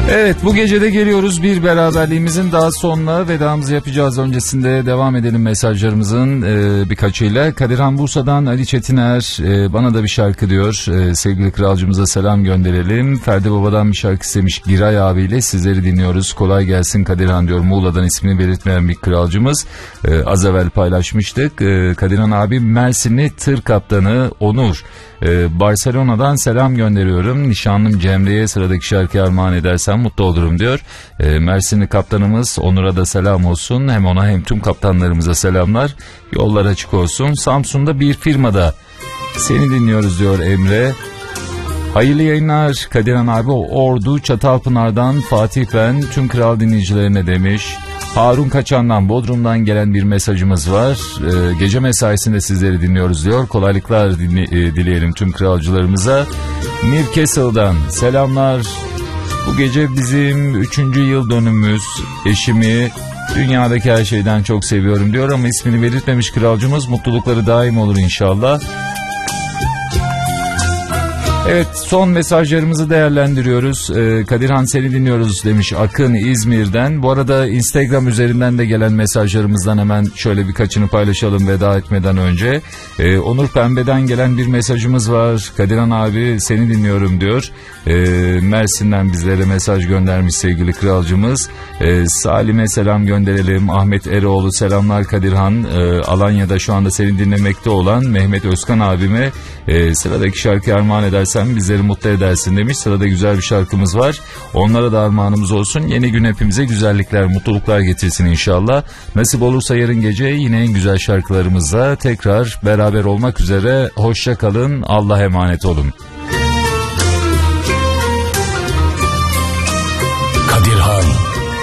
Evet, bu gece de geliyoruz bir beraberliğimizin daha sonuna. Vedamızı yapacağız, öncesinde devam edelim mesajlarımızın birkaçıyla. Kadirhan Bursa'dan Ali Çetiner bana da bir şarkı diyor. Sevgili kralcımıza selam gönderelim. Ferdi Baba'dan bir şarkı istemiş Giray abiyle, sizleri dinliyoruz. Kolay gelsin Kadirhan diyor. Muğla'dan, ismini belirtmeyen bir kralcımız. Az evvel paylaşmıştık. Kadirhan abi Mersinli tır kaptanı Onur. Barcelona'dan selam gönderiyorum. Nişanlım Cemre'ye sıradaki şarkı armağan edersen mutlu olurum diyor. Mersinli kaptanımız Onur'a da selam olsun. Hem ona hem tüm kaptanlarımıza selamlar. Yollar açık olsun. Samsun'da bir firmada seni dinliyoruz diyor Emre. Hayırlı yayınlar Kadirhan abi. Ordu Çatalpınar'dan Fatih ben tüm kral dinleyicilerine demiş. Harun Kaçan'dan Bodrum'dan gelen bir mesajımız var. Gece mesaisinde sizleri dinliyoruz diyor. Kolaylıklar dileyelim tüm kralcılarımıza. Newcastle'dan selamlar. Bu gece bizim 3. yıl dönümümüz. Eşimi dünyadaki her şeyden çok seviyorum diyor ama ismini belirtmemiş kralcımız. Mutlulukları daim olur inşallah. Evet, son mesajlarımızı değerlendiriyoruz. Kadirhan seni dinliyoruz demiş Akın İzmir'den. Bu arada Instagram üzerinden de gelen mesajlarımızdan hemen şöyle birkaçını paylaşalım veda etmeden önce. Onur Pembe'den gelen bir mesajımız var. Kadirhan abi seni dinliyorum diyor. Mersin'den bizlere mesaj göndermiş sevgili kralcımız. Salim'e selam gönderelim. Ahmet Eroğlu selamlar Kadirhan. Alanya'da şu anda seni dinlemekte olan Mehmet Özkan abime sıradaki şarkı armağan edersen bizleri mutlu edersin demiş. Sırada güzel bir şarkımız var. Onlara da armağanımız olsun. Yeni gün hepimize güzellikler, mutluluklar getirsin inşallah. Nasip olursa yarın gece yine en güzel şarkılarımızla tekrar beraber olmak üzere. Hoşça kalın. Allah'a emanet olun.